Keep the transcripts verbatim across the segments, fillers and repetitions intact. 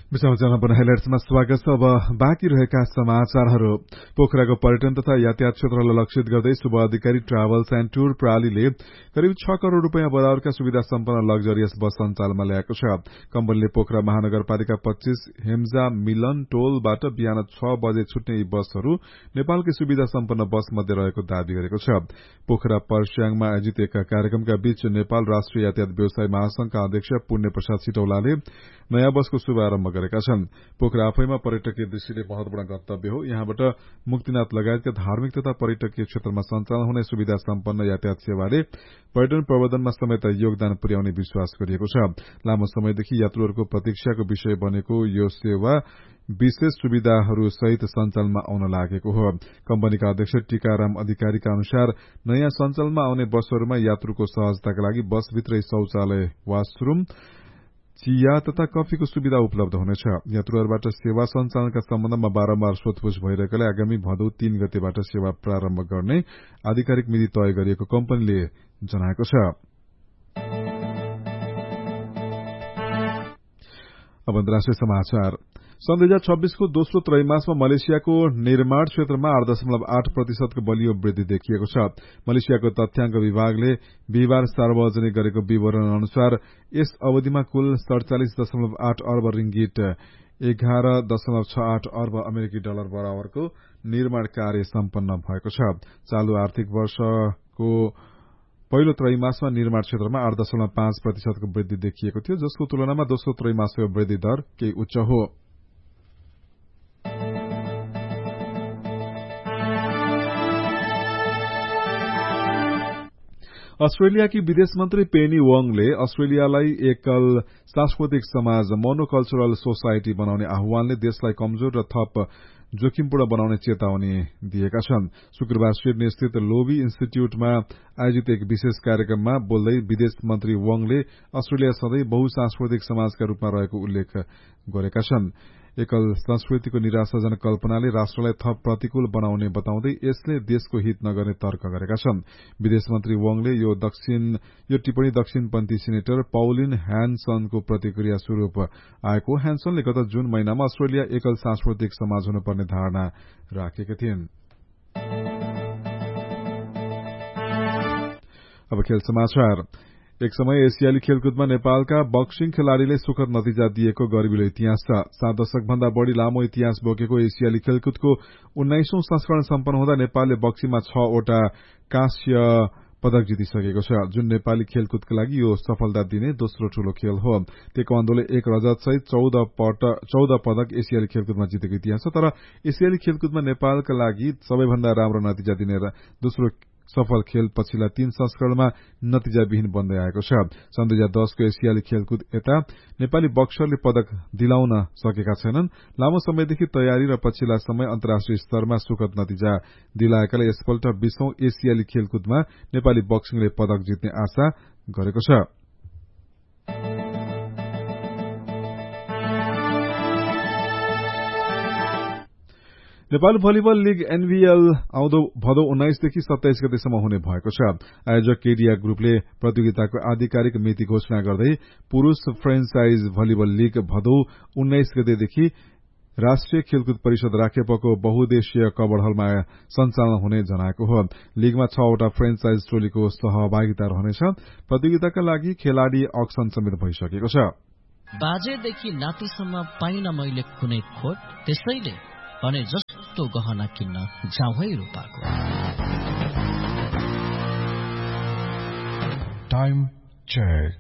विश्वजन हाइलाइट्समा स्वागत छ। अब बाँकी रहेका समाचारहरू। पोखराको पर्यटन तथा यातायात क्षेत्रलाई लक्षित गर्दै शुभ अधिकारी ट्राभल्स एण्ड टूर प्रणालीले करिब छ करोड़ रूपियाँ बराबरका सुविधा सम्पन्न लग्जरियस बस सञ्चालनमा ल्याएको छ। कम्पनीले पोखरा महानगरपालिका पच्चीस हेम्जा मिलन टोलबाट बिहान छ बजे छुट्ने यी बसहरू नेपालकै सुविधा सम्पन्न बस मध्ये रहेको दावी गरेको छ। पोखरा पर्स्याङमा आयोजित एक कार्यक्रमका बीच नेपाल राष्ट्रिय यातायात व्यवसाय महासंघका अध्यक्ष पुण्य प्रसाद सिटौलाले नयाँ बसको शुभारम्भ गरेका छन्। पोखरा आफैमा पर्यटकीय दृष्टिले महत्वपूर्ण गन्तव्य हो। यहाँबाट मुक्तिनाथ लगायतका धार्मिक तथा पर्यटकीय क्षेत्रमा सञ्चालन हुने सुविधा सम्पन्न यातायात सेवाले पर्यटन प्रवर्धनमा समेत योगदान पुर्याउने विश्वास गरिएको छ। लामो समयदेखि यात्रुहरूको प्रतीक्षाको विषय बनेको यो सेवा विशेष सुविधाहरू सहित सञ्चालनमा आउन लागेको हो। कम्पनीका अध्यक्ष टीकाराम अधिकारीका अनुसार नयाँ सञ्चालनमा आउने बसहरूमा यात्रुको सहजताका लागि बसभित्रै शौचालय, वाशरूम, चिया तथा कफीको सुविधा उपलब्ध हुनेछ। यात्रुहरूबाट सेवा सञ्चालनका सम्बन्धमा बारम्बार सोधपूछ भइरहेकाले आगामी भदौ तीन गतेबाट सेवा प्रारम्भ गर्ने आधिकारिक मिति तय गरिएको कम्पनीले जनाएको छ। अब अन्तर्राष्ट्रिय समाचार। सन् दुई हजार छब्बीसको दोस्रो त्रैमासमा मलेसियाको निर्माण क्षेत्रमा आठ दशमलव आठ प्रतिशतको बलियो वृद्धि देखिएको छ। मलेसियाको तथ्याङ्क विभागले बिहिबार सार्वजनिक गरेको विवरण अनुसार यस अवधिमा कुल सड़चालिस दशमलव आठ अर्ब रिंगिट एघार दशमलव छ आठ अर्ब अमेरिकी डलर बराबरको निर्माण कार्य सम्पन्न भएको छ। चालू आर्थिक वर्षको पहिलो त्रैमासमा निर्माण क्षेत्रमा आठ दशमलव पाँच प्रतिशतको वृद्धि देखिएको थियो, जसको तुलनामा दोस्रो त्रैमासको वृद्धि दर केही उच्च हो। अस्ट्रेलियाकी विदेश मन्त्री पेनी वोङले अस्ट्रेलियालाई एकल सांस्कृतिक समाज मोनोकल्चरल सोसाइटी बनाउने आह्वानले देशलाई कमजोर र थप जोखिमपूर्ण बनाउने चेतावनी दिएका छन्। शुक्रबार सिडनी स्थित लोबी इन्स्टिच्यूटमा आयोजित एक विशेष कार्यक्रममा बोल्दै विदेश मन्त्री वोङले अस्ट्रेलिया सधैँ बहुसांस्कृतिक समाजका रूपमा रहेको उल्लेख गरेका छन्। एकल संस्कृतिको निराशाजनक कल्पनाले राष्ट्रलाई थप प्रतिकूल बनाउने बताउँदै यसले देशको हित नगर्ने तर्क गरेका छन्। विदेश मन्त्री वोङले यो दक्षिण यो टिप्पणी दक्षिणपन्थी सिनेटर पौलिन ह्यान्सनको प्रतिक्रिया स्वरूप आएको। ह्यान्सनले गत जुन महिनामा अस्ट्रेलिया एकल सांस्कृतिक समाज हुनुपर्ने धारणा राखेका थिइन्। अब खेल समाचार। एक समय एसियाली खेलकुदमा नेपालका बक्सिङ खेलाड़ीले सुखद नतिजा दिएको गर्विलो इतिहास छ। सात दशक भन्दा बढ़ी लामो इतिहास बोकेको एसियाली खेलकुदको उन्नाइसौं संस्करण सम्पन्न हुँदा नेपालले बक्सिङमा छवटा कांस्य पदक जितिसकेको छ, जुन नेपाली खेलकुदका लागि यो सफलता दिने दोस्रो ठूलो खेल हो। तेक्वान्दोले एक रजत सहित चौध चौध पदक एसियाली खेलकुदमा जितेको इतिहास छ। तर एसियाली खेलकुदमा नेपालका लागि सबैभन्दा राम्रो नतिजा दिने दोस्रो सफल खेल पछिल्ला तीन संस्करणमा नतिजाविहीन बन्दै आएको छ। सन् दुई हजार दसको एसियाली खेलकुद यता नेपाली बक्सरले पदक दिलाउन सकेका छैनन्। लामो समयदेखि तयारी र पछिल्ला समय अन्तर्राष्ट्रिय स्तरमा सुखद नतिजा दिलाएकाले यसपल्ट बीसौं एसियाली खेलकुदमा नेपाली बक्सिङले पदक जित्ने आशा गरेको छ। नेपाल भलिबल लीग एनभीएल आउँदो भदौ उन्नाइसदेखि सत्ताइस गतेसम्म हुने भएको छ। आयोजक केडिया ग्रुपले प्रतियोगिताको आधिकारिक मिति घोषणा गर्दै पुरूष फ्रेन्चाइज भलिबल लीग भदौ उन्नाइस गतेदेखि राष्ट्रिय खेलकुद परिषद राखेपको बहुद्देश्यीय कबड़ हलमा सञ्चालन हुने जनाएको हो। लीगमा छवटा फ्रेन्चाइज टोलीको सहभागिता रहनेछ। प्रतियोगिताका लागि खेलाड़ी अक्सन समेत भइसकेको छ। बाजेदेखि नातिसम्म पाइन मैले कुनै खोट, त्यसैले भने जस्तो गहना किन्न जाउँ है रूपाको। Time check.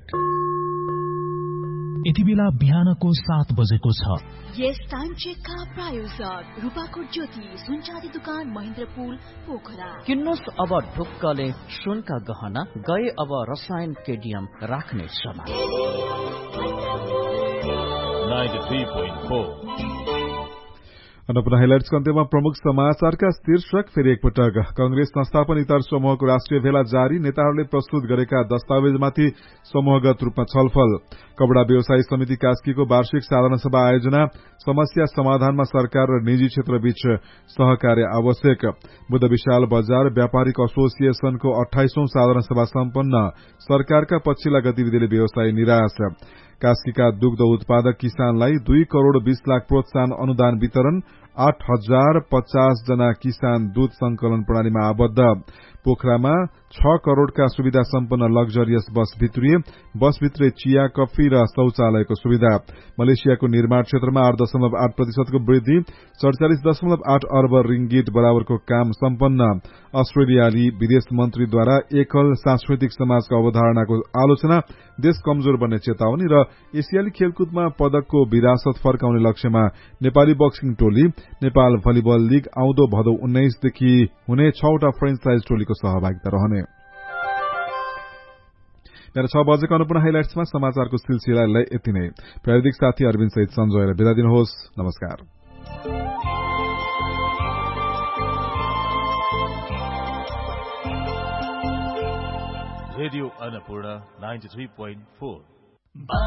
यति बेला बिहानको सात बजेको छ। यस टाइम चेकका प्रायोजक रूपाकोट ज्योति सुनचाँदी दुकान महेन्द्रपुल पोखरा। किन्नुहोस् अब ढुक्कले सुनका गहना, गए अब रसायन केडियम राख्ने समय। अन्नपूर्ण हाइलाइट्सको अन्त्यमा प्रमुख समाचारका शीर्षक फेरि एकपटक। कंग्रेस संस्थापन इतर समूहको राष्ट्रिय भेला जारी, नेताहरूले प्रस्तुत गरेका दस्तावेजमाथि समूहगत रूपमा छलफल। कपड़ा व्यवसायी समिति कास्कीको वार्षिक साधारण सभा आयोजना, समस्या समाधानमा सरकार र निजी क्षेत्रबीच सहकार्य आवश्यक। बुद्ध विशाल बजार व्यापारिक एसोसिएशनको अठाइसौं साधारण सभा सम्पन्न, सरकारका पछिल्ला गतिविधिले व्यवसायी निराश। कास्कीका दुग्ध उत्पादक किसानलाई दुई करोड़ बीस लाख प्रोत्साहन अनुदान वितरण, आठ हजार पचास जना किसान दूध संकलन प्रणालीमा आबद्ध। पोखरामा छ करोड़का सुविधा सम्पन्न लग्जरियस बस भित्रिए, बसभित्रै चिया, कफी र शौचालयको सुविधा। मलेसियाको निर्माण क्षेत्रमा आठ दशमलव आठ प्रतिशतको वृद्धि, सड़चालिस दशमलव आठ अर्ब रिंगिट बराबरको काम सम्पन्न। अस्ट्रेलियाली विदेश मन्त्रीद्वारा एकल सांस्कृतिक समाजको अवधारणाको आलोचना, देश कमजोर बन्ने चेतावनी र एसियाली खेलकुदमा पदकको विरासत फर्काउने लक्ष्यमा नेपाली बक्सिङ टोली। नेपाल भलिबल लीग आउँदो भदौ उन्नाइसदेखि हुने छवटा फ्रेन्चाइज टोलीको सहभागिता रहने। मेरा छ बजेको अनुपूर्ण हाइलाइट्समा समाचारको सिलसिलालाई यति नै। प्राविधिक साथी अरविन्द सहित सञ्जयलाई बिदा दिनुहोस्। नमस्कार। Radio Annapurna ninety three point four